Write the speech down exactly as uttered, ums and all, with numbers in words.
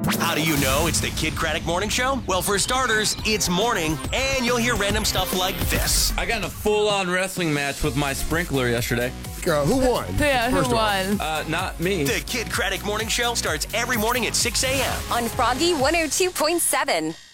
How do you know it's the Kid Craddock Morning Show? Well, for starters, it's morning, and you'll hear random stuff like this. I got in a full-on wrestling match with my sprinkler yesterday. Uh, who won? Yeah, First who of all. won? Uh, not me. The Kid Craddock Morning Show starts every morning at six a.m. on Froggy one oh two point seven.